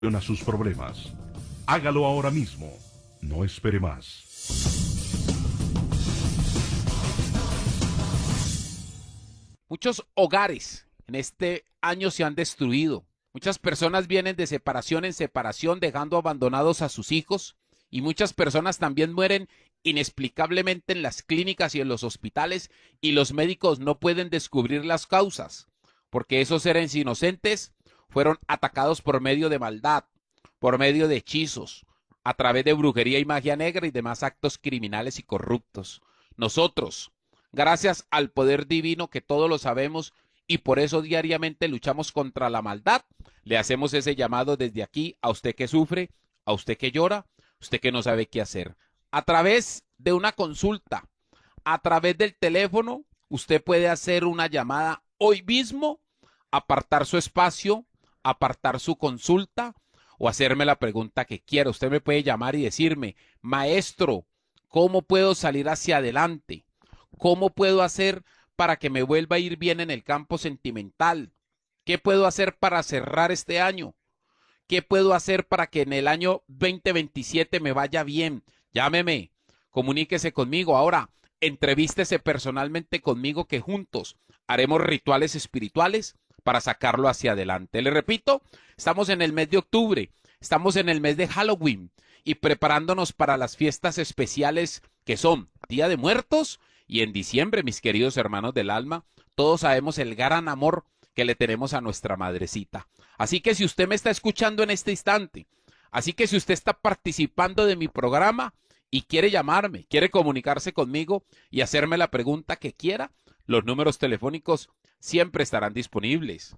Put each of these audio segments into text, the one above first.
a sus problemas. Hágalo ahora mismo. No espere más. Muchos hogares en este año se han destruido. Muchas personas vienen de separación en separación, dejando abandonados a sus hijos, y muchas personas también mueren inexplicablemente en las clínicas y en los hospitales, y los médicos no pueden descubrir las causas, porque esos seres inocentes fueron atacados por medio de maldad, por medio de hechizos, a través de brujería y magia negra y demás actos criminales y corruptos. Nosotros, gracias al poder divino que todos lo sabemos y por eso diariamente luchamos contra la maldad, le hacemos ese llamado desde aquí a usted que sufre, a usted que llora, usted que no sabe qué hacer. A través de una consulta, a través del teléfono, usted puede hacer una llamada hoy mismo, apartar su espacio, apartar su consulta o hacerme la pregunta que quiera. Usted me puede llamar y decirme, maestro, ¿cómo puedo salir hacia adelante? ¿Cómo puedo hacer para que me vuelva a ir bien en el campo sentimental? ¿Qué puedo hacer para cerrar este año? ¿Qué puedo hacer para que en el año 2027 me vaya bien? Llámeme, comuníquese conmigo. Ahora, entrevístese personalmente conmigo que juntos haremos rituales espirituales para sacarlo hacia adelante. Le repito, estamos en el mes de octubre, estamos en el mes de Halloween y preparándonos para las fiestas especiales que son Día de Muertos y en diciembre, mis queridos hermanos del alma, todos sabemos el gran amor que le tenemos a nuestra madrecita. Así que si usted me está escuchando en este instante, así que si usted está participando de mi programa y quiere llamarme, quiere comunicarse conmigo y hacerme la pregunta que quiera, los números telefónicos siempre estarán disponibles.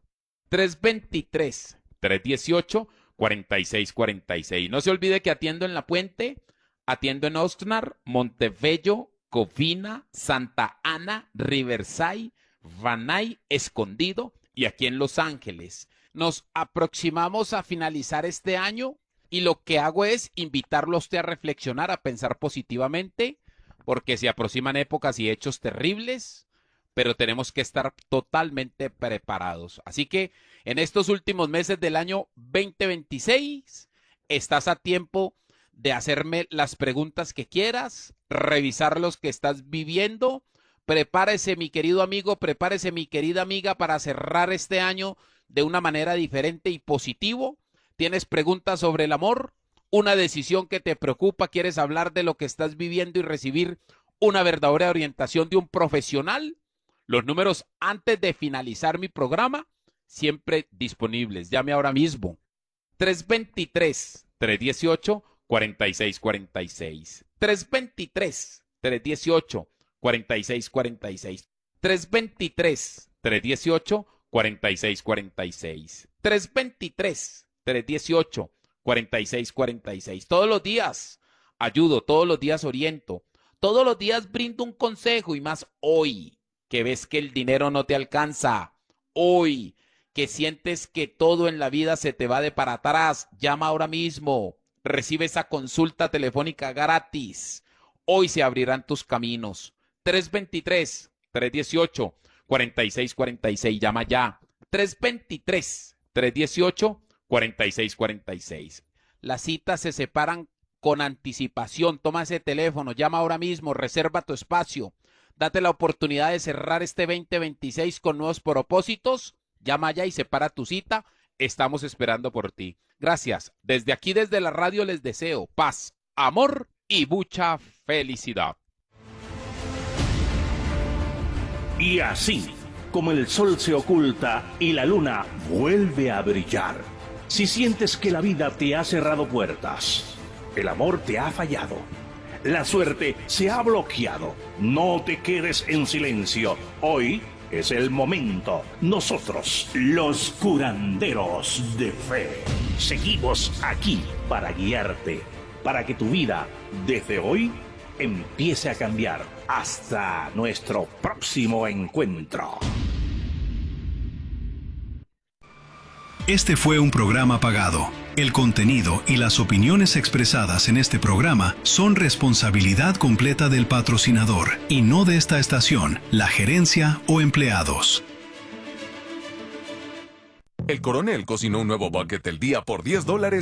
323-318-4646. No se olvide que atiendo en La Puente, atiendo en Oxnard, Montebello, Covina, Santa Ana, Riverside, Van Nuys, Escondido y aquí en Los Ángeles. Nos aproximamos a finalizar este año y lo que hago es invitarlo a usted a reflexionar, a pensar positivamente, porque se aproximan épocas y hechos terribles, pero tenemos que estar totalmente preparados. Así que en estos últimos meses del año 2026 estás a tiempo de hacerme las preguntas que quieras, revisar los que estás viviendo. Prepárese, mi querido amigo, prepárese, mi querida amiga, para cerrar este año de una manera diferente y positivo. ¿Tienes preguntas sobre el amor? ¿Una decisión que te preocupa? ¿Quieres hablar de lo que estás viviendo y recibir una verdadera orientación de un profesional? Los números antes de finalizar mi programa, siempre disponibles. Llame ahora mismo. 323-318-4646. 323-318-4646. 323-318-4646. 323-318-4646. Todos los días ayudo, todos los días oriento, todos los días brindo un consejo y más hoy, que ves que el dinero no te alcanza, hoy, que sientes que todo en la vida se te va de para atrás, llama ahora mismo, recibe esa consulta telefónica gratis, hoy se abrirán tus caminos. 323-318-4646, llama ya, 323-318-4646. Las citas se separan con anticipación, toma ese teléfono, llama ahora mismo, reserva tu espacio. Date la oportunidad de cerrar este 2026 con nuevos propósitos. Llama ya y separa tu cita. Estamos esperando por ti. Gracias. Desde aquí, desde la radio, les deseo paz, amor y mucha felicidad. Y así, como el sol se oculta y la luna vuelve a brillar, si sientes que la vida te ha cerrado puertas, el amor te ha fallado, la suerte se ha bloqueado, no te quedes en silencio. Hoy es el momento. Nosotros, los curanderos de fe, seguimos aquí para guiarte, para que tu vida, desde hoy, empiece a cambiar. Hasta nuestro próximo encuentro. Este fue un programa pagado. El contenido y las opiniones expresadas en este programa son responsabilidad completa del patrocinador y no de esta estación, la gerencia o empleados. El coronel cocinó un nuevo bucket del día por $10